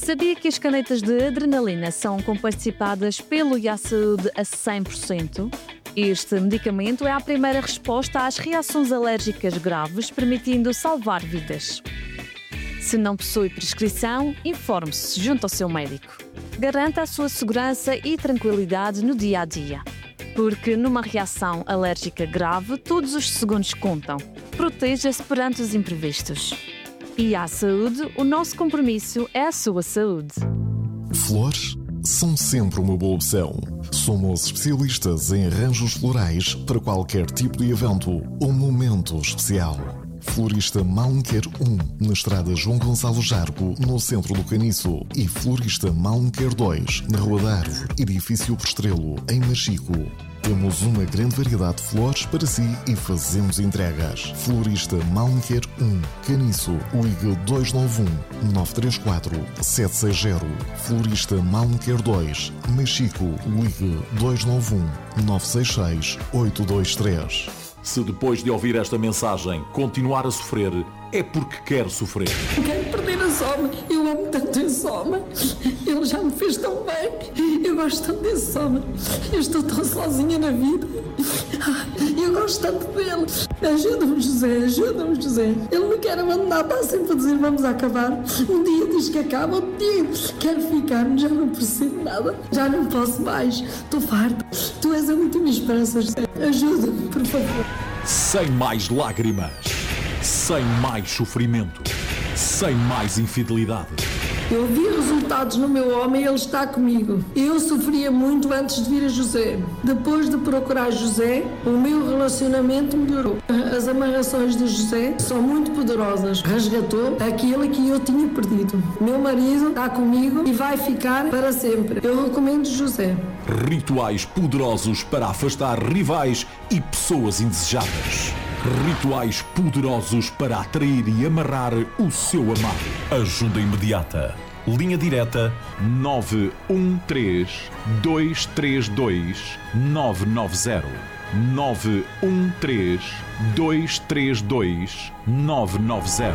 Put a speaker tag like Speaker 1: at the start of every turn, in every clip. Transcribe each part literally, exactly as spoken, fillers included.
Speaker 1: Sabia que as canetas de adrenalina são comparticipadas pelo Yasaúde a cem por cento? Este medicamento é a primeira resposta às reações alérgicas graves, permitindo salvar vidas. Se não possui prescrição, informe-se junto ao seu médico. Garanta a sua segurança e tranquilidade no dia a dia. Porque numa reação alérgica grave, todos os segundos contam. Proteja-se perante os imprevistos. E à saúde, o nosso compromisso é a sua saúde.
Speaker 2: Flores são sempre uma boa opção. Somos especialistas em arranjos florais para qualquer tipo de evento ou momento especial. Florista Malmequer um, na estrada João Gonçalo Jargo, no centro do Caniço. E Florista Malmequer dois, na Rua da Árvore, edifício Prestrelo, em Machico. Temos uma grande variedade de flores para si e fazemos entregas. Florista Malmequer um, Caniço, ligue dois nove um, nove três quatro, sete seis zero. Florista Malmequer dois, Machico, ligue dois nove um, nove seis seis, oito dois três.
Speaker 3: Se depois de ouvir esta mensagem continuar a sofrer, é porque quer sofrer.
Speaker 4: Quero perder esse homem. Eu amo tanto esse homem. Ele já me fez tão bem. Eu gosto tanto desse homem. Eu estou tão sozinha na vida. Eu gosto tanto dele. Ajuda-me, José. Ajuda-me, José. Ele me quer abandonar. Está sempre a dizer vamos acabar. Um dia diz que acaba. Outro dia quero ficar. Já não percebo nada. Já não posso mais. Estou farta. Tu és a última esperança, José. Ajuda-me, por favor.
Speaker 3: Sem mais lágrimas. Sem mais sofrimento. Sem mais infidelidade.
Speaker 4: Eu vi resultados no meu homem e ele está comigo. Eu sofria muito antes de vir a José. Depois de procurar José, o meu relacionamento melhorou. As amarrações de José são muito poderosas. Resgatou aquilo que eu tinha perdido. Meu marido está comigo e vai ficar para sempre. Eu recomendo José.
Speaker 3: Rituais poderosos para afastar rivais e pessoas indesejadas. Rituais poderosos para atrair e amarrar o seu amado. Ajuda imediata. Linha direta nove um três, dois três dois, nove nove zero. nove um três, dois três dois, nove nove zero.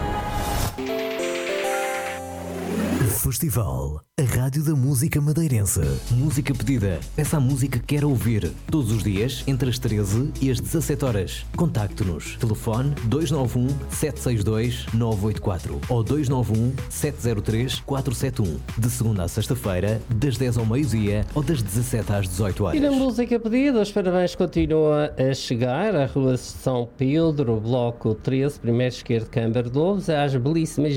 Speaker 5: Festival, a Rádio da Música Madeirense. Música pedida. Peça a música que quer ouvir. Todos os dias, entre as treze e as dezassete horas. Contacte-nos. Telefone dois nove um, sete seis dois, nove oito quatro ou dois nove um, sete zero três, quatro sete um. De segunda a sexta-feira, das dez ao meio-dia ou das dezassete às dezoito horas.
Speaker 6: E na música pedida, os parabéns continuam a chegar à Rua São Pedro, Bloco treze, primeiro esquerdo, Câmara de Lobos, às belíssimas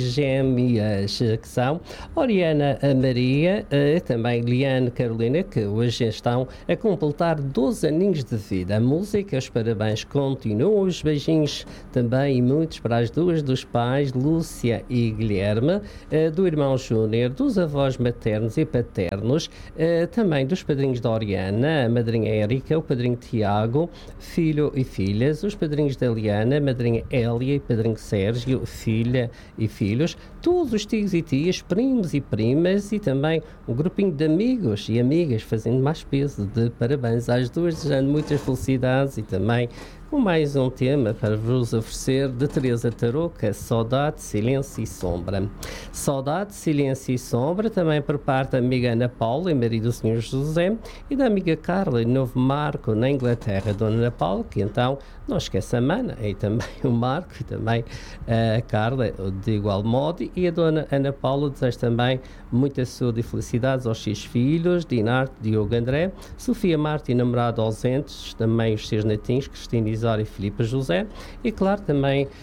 Speaker 6: gêmeas que são Oriana Maria, e também Liane Carolina, que hoje estão a completar doze aninhos de vida. A música, os parabéns continuam, os beijinhos também e muitos para as duas dos pais, Lúcia e Guilherme, do irmão Júnior, dos avós maternos e paternos, também dos padrinhos da Oriana, a madrinha Érica, o padrinho Tiago, filho e filhas, os padrinhos da Liana, a madrinha Hélia e padrinho Sérgio, filha e filhos, todos os tios e tias, primos e primas e também um grupinho de amigos e amigas fazendo mais peso de parabéns às duas, desejando muitas felicidades e também com mais um tema para vos oferecer de Teresa Tarouca, Saudade, Silêncio e Sombra. Saudade, Silêncio e Sombra, também por parte da amiga Ana Paula, e marido do senhor José, e da amiga Carla, em Novo Marco, na Inglaterra, Dona Ana Paula, que então não esquece a Mana, e também o Marco, e também a Carla, de igual modo, e a Dona Ana Paula deseja também muita saúde e felicidades aos seus filhos, Dinarte, Diogo André, Sofia Marta e namorado ausentes, também os seus netinhos, Cristina e e Filipe José, e claro também uh,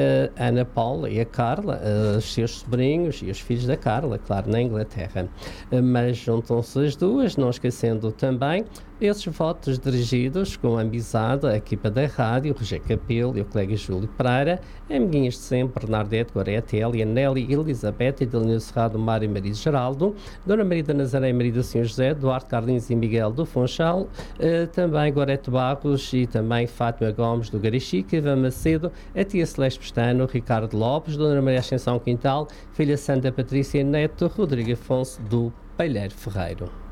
Speaker 6: Ana Paula e a Carla, uh, os seus sobrinhos e os filhos da Carla, claro, na Inglaterra. Uh, mas juntam-se as duas, não esquecendo também esses votos dirigidos com amizade à equipa da rádio, Roger Capelo e o colega Júlio Pereira, amiguinhas de sempre, Bernadette, Gorete, Elia, Nelly, Elizabeth, Edelino Serrado, Mário e Maria Geraldo, Dona Maria da Nazaré e Maria do Senhor José, Duarte Carlinhos e Miguel do Funchal, uh, também Gorete Barros e também Fátima Gomes do Garichica, Ivan Macedo, a tia Celeste Pestano, Ricardo Lopes, Dona Maria Ascensão Quintal, filha Santa Patrícia Neto, Rodrigo Afonso do Palheiro Ferreiro.